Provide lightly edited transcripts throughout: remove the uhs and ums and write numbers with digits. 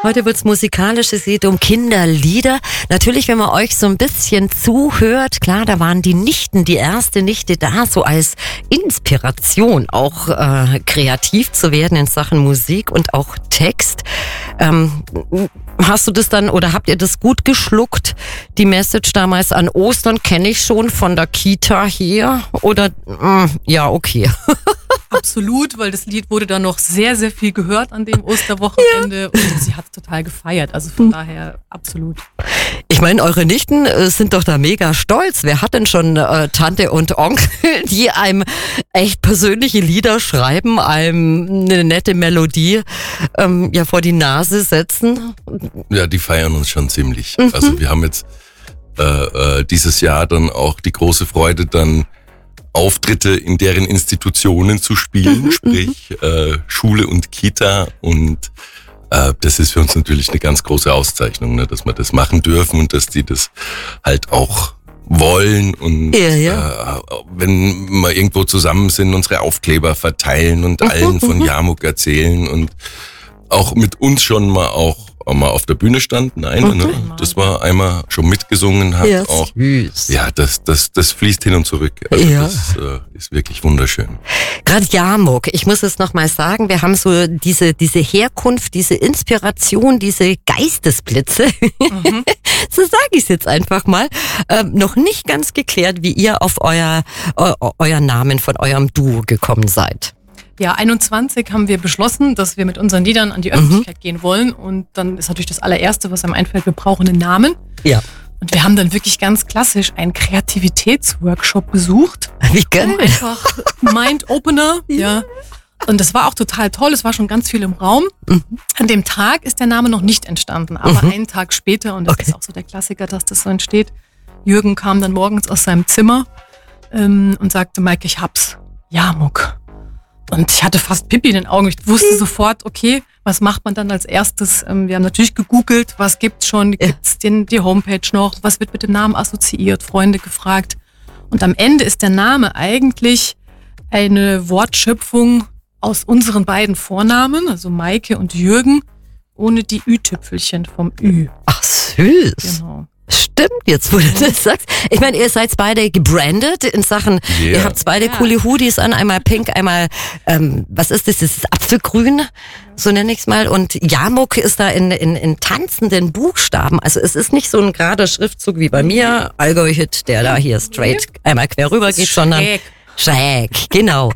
Heute wird's musikalisch, es geht um Kinderlieder. Natürlich, wenn man euch so ein bisschen zuhört, klar, da waren die Nichten, die erste Nichte da, so als Inspiration auch kreativ zu werden in Sachen Musik und auch Text. Hast du das dann oder habt ihr das gut geschluckt? Die Message damals an Ostern kenne ich schon von der Kita hier oder ja, okay. Absolut, weil das Lied wurde dann noch sehr, sehr viel gehört an dem Osterwochenende und sie hat es total gefeiert. Also von daher absolut. Ich meine, eure Nichten sind doch da mega stolz. Wer hat denn schon Tante und Onkel, die einem echt persönliche Lieder schreiben, einem eine nette Melodie ja vor die Nase setzen? Ja, die feiern uns schon ziemlich. Also wir haben jetzt dieses Jahr dann auch die große Freude, dann Auftritte in deren Institutionen zu spielen, sprich Schule und Kita, und das ist für uns natürlich eine ganz große Auszeichnung, ne, dass wir das machen dürfen und dass die das halt auch wollen und wenn wir irgendwo zusammen sind, unsere Aufkleber verteilen und allen von Yarmuk erzählen und auch mit uns schon mal auf der Bühne standen, ne? Das war einmal schon mitgesungen, hat auch. Süß. Ja, das fließt hin und zurück. Also das ist wirklich wunderschön. Gerade Yarmuk, ich muss es nochmal sagen, wir haben so diese Herkunft, diese Inspiration, diese Geistesblitze, so sage ich es jetzt einfach mal, noch nicht ganz geklärt, wie ihr auf euer Namen von eurem Duo gekommen seid. Ja, 21 haben wir beschlossen, dass wir mit unseren Liedern an die Öffentlichkeit gehen wollen. Und dann ist natürlich das allererste, was einem einfällt, wir brauchen einen Namen. Ja. Und wir haben dann wirklich ganz klassisch einen Kreativitätsworkshop besucht. Wie geil. Einfach Mind-Opener. Ja. Und das war auch total toll. Es war schon ganz viel im Raum. An dem Tag ist der Name noch nicht entstanden, aber einen Tag später, und das ist auch so der Klassiker, dass das so entsteht. Jürgen kam dann morgens aus seinem Zimmer und sagte, Maike, ich hab's. Yarmuk. Und ich hatte fast Pipi in den Augen. Ich wusste sofort, okay, was macht man dann als erstes? Wir haben natürlich gegoogelt, was gibt's schon? Gibt's die Homepage noch? Was wird mit dem Namen assoziiert? Freunde gefragt. Und am Ende ist der Name eigentlich eine Wortschöpfung aus unseren beiden Vornamen, also Maike und Jürgen, ohne die Ü-Tüpfelchen vom Ü. Ach, süß. Genau. Stimmt, jetzt wo du das sagst. Ich meine, ihr seid beide gebrandet in Sachen, ihr habt beide coole Hoodies an, einmal pink, einmal, was ist das? Das ist Apfelgrün, so nenne ich es mal. Und Yarmuk ist da in tanzenden Buchstaben. Also es ist nicht so ein gerader Schriftzug wie bei mir, Allgäu-Hit, der da hier straight einmal quer rüber geht, sondern schräg, genau.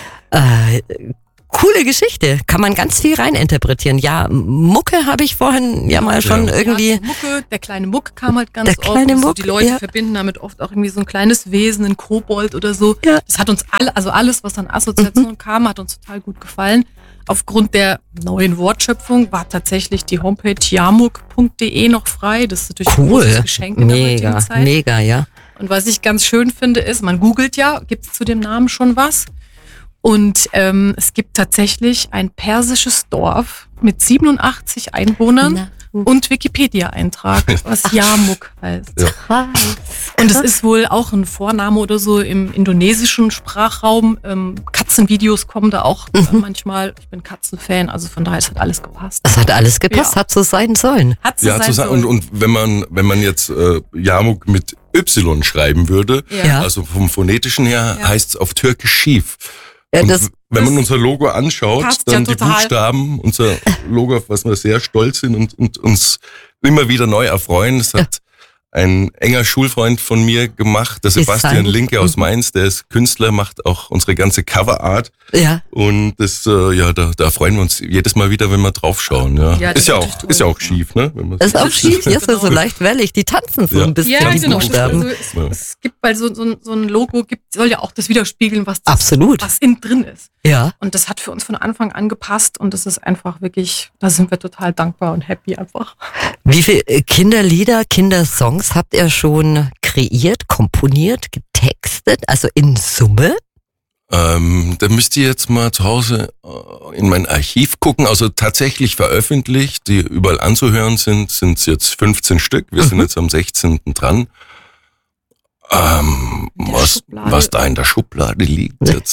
Coole Geschichte, kann man ganz viel reininterpretieren. Ja, Mucke habe ich vorhin mal schon irgendwie. Ja, Mucke, der kleine Muck kam halt ganz oft. Kleine Muck, so die Leute verbinden damit oft auch irgendwie so ein kleines Wesen, ein Kobold oder so. Ja. Das hat uns alles, was an Assoziation kam, hat uns total gut gefallen. Aufgrund der neuen Wortschöpfung war tatsächlich die Homepage yarmuk.de noch frei. Das ist natürlich ein großes Geschenk in der heutigen Zeit. Mega, ja. Und was ich ganz schön finde, ist, man googelt ja, gibt es zu dem Namen schon was? Und es gibt tatsächlich ein persisches Dorf mit 87 Einwohnern und Wikipedia-Eintrag, was Yarmuk heißt. Ja. Und es ist wohl auch ein Vorname oder so im indonesischen Sprachraum. Katzenvideos kommen da auch manchmal. Ich bin Katzenfan, also von daher, es hat alles gepasst. Es hat alles gepasst, hat so sein sollen. Hat so sein sollen. Und wenn man jetzt Yarmuk mit Y schreiben würde, also vom Phonetischen her, heißt es auf Türkisch schief. Ja, wenn man unser Logo anschaut, dann die Buchstaben, unser Logo, auf was wir sehr stolz sind und uns immer wieder neu erfreuen. Das hat ein enger Schulfreund von mir gemacht, der Sebastian Linke aus Mainz, der ist Künstler, macht auch unsere ganze Coverart. Ja. Und das, da freuen wir uns jedes Mal wieder, wenn wir draufschauen. Ja. Ist ja auch schief, ne? Ist auch schief, ist ja so leicht wellig. Die tanzen so ein bisschen, die Buchstaben. Also, es gibt, weil so ein Logo soll ja auch das widerspiegeln, was innen drin ist. Ja. Und das hat für uns von Anfang an gepasst und das ist einfach wirklich, da sind wir total dankbar und happy einfach. Wie viele Kinderlieder, Kindersongs habt ihr schon kreiert, komponiert, getextet, also in Summe? Da müsst ihr jetzt mal zu Hause in mein Archiv gucken. Also tatsächlich veröffentlicht, die überall anzuhören sind es jetzt 15 Stück. Wir sind jetzt am 16. dran. Was da in der Schublade liegt jetzt.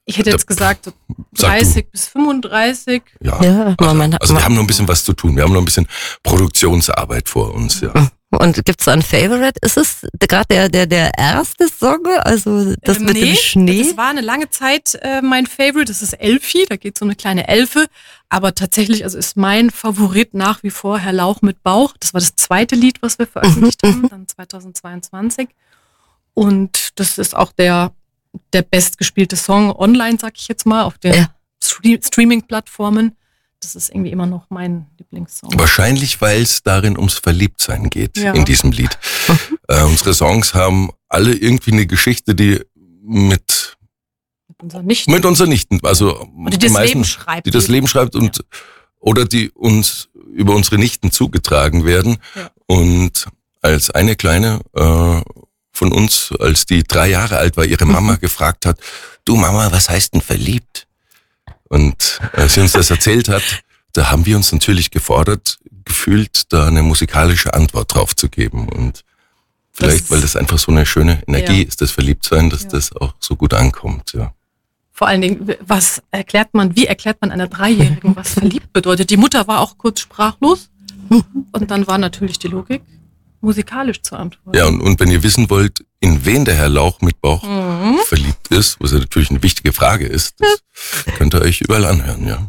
Ich hätte jetzt gesagt 30 bis 35. Ja, aber also wir haben noch ein bisschen was zu tun. Wir haben noch ein bisschen Produktionsarbeit vor uns, ja. Und gibt's da ein Favorite? Ist es gerade der erste Song? Also das mit dem Schnee? Das war eine lange Zeit mein Favorite. Das ist Elfi, da geht es um eine kleine Elfe. Aber tatsächlich, also ist mein Favorit nach wie vor Herr Lauch mit Bauch. Das war das zweite Lied, was wir veröffentlicht haben, dann 2022. Und das ist auch der bestgespielte Song online, sag ich jetzt mal, auf den Streaming-Plattformen. Das ist irgendwie immer noch mein Lieblingssong. Wahrscheinlich, weil es darin ums Verliebtsein geht, in diesem Lied. Unsere Songs haben alle irgendwie eine Geschichte, die mit unseren Nichten, also die das Leben schreibt. Die das Leben schreibt und oder die uns über unsere Nichten zugetragen werden. Ja. Und als eine Kleine von uns, als die 3 Jahre alt war, ihre Mama gefragt hat, du Mama, was heißt denn verliebt? Und als sie uns das erzählt hat, da haben wir uns natürlich gefordert, gefühlt da eine musikalische Antwort drauf zu geben. Und vielleicht, weil das einfach so eine schöne Energie ist, das Verliebtsein, dass das auch so gut ankommt. Ja. Vor allen Dingen, wie erklärt man einer 3-Jährigen, was verliebt bedeutet? Die Mutter war auch kurz sprachlos und dann war natürlich die Logik, musikalisch zu antworten. Ja, und wenn ihr wissen wollt, in wen der Herr Lauch mit Bauch verliebt ist, was ja natürlich eine wichtige Frage ist, das könnt ihr euch überall anhören, ja.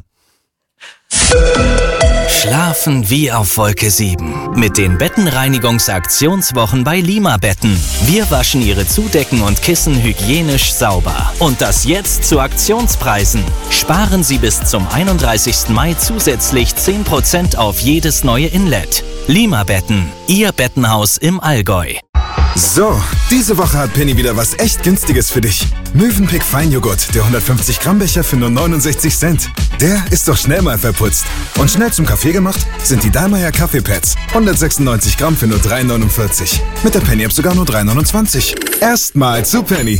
Schlafen wie auf Wolke 7 mit den Bettenreinigungsaktionswochen bei Lima Betten. Wir waschen Ihre Zudecken und Kissen hygienisch sauber. Und das jetzt zu Aktionspreisen. Sparen Sie bis zum 31. Mai zusätzlich 10% auf jedes neue Inlet. Lima Betten, Ihr Bettenhaus im Allgäu. So, diese Woche hat Penny wieder was echt Günstiges für dich. Mövenpick Feinjoghurt, der 150 Gramm Becher für nur 69 Cent. Der ist doch schnell mal verputzt. Und schnell zum Kaffee gemacht sind die Dallmayr Kaffeepads. 196 Gramm für nur 3,49. Mit der Penny-App sogar nur 3,29. Erstmal zu Penny.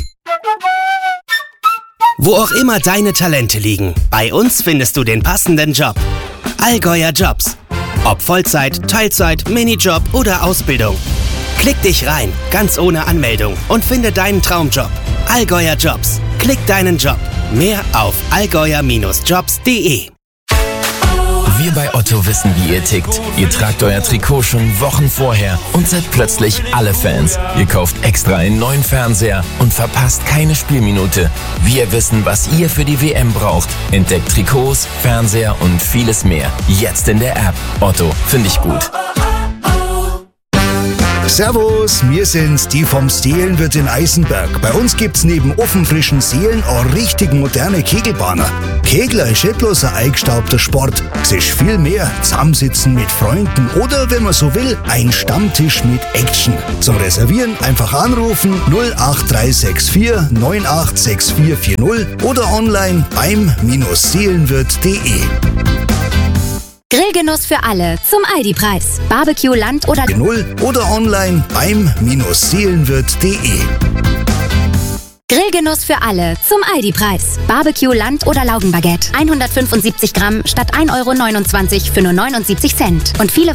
Wo auch immer deine Talente liegen, bei uns findest du den passenden Job. Allgäuer Jobs. Ob Vollzeit, Teilzeit, Minijob oder Ausbildung. Klick dich rein, ganz ohne Anmeldung und finde deinen Traumjob. Allgäuer Jobs. Klick deinen Job. Mehr auf allgäuer-jobs.de. Wir bei Otto wissen, wie ihr tickt. Ihr tragt euer Trikot schon Wochen vorher und seid plötzlich alle Fans. Ihr kauft extra einen neuen Fernseher und verpasst keine Spielminute. Wir wissen, was ihr für die WM braucht. Entdeckt Trikots, Fernseher und vieles mehr. Jetzt in der App. Otto, finde ich gut. Servus, wir sind's, die vom Seelenwirt in Eisenberg. Bei uns gibt's neben ofenfrischen Seelen auch richtig moderne Kegelbahner. Kegler ist nicht bloß ein eingestaubter Sport. Es ist viel mehr. Zusammensitzen mit Freunden oder, wenn man so will, ein Stammtisch mit Action. Zum Reservieren einfach anrufen 08364 986440 oder online beim-seelenwirt.de. Grillgenuss für alle zum Aldi-Preis. Barbecue, Land oder oder online beim-seelenwirt.de. Grillgenuss für alle zum Aldi-Preis. Barbecue, Land oder Laugenbaguette. 175 Gramm statt 1,29 € für nur 79 Cent. Und viele